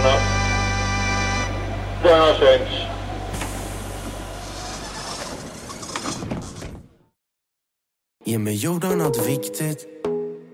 Stjärna. Stjärna sänks. Ge mig jorden något viktigt.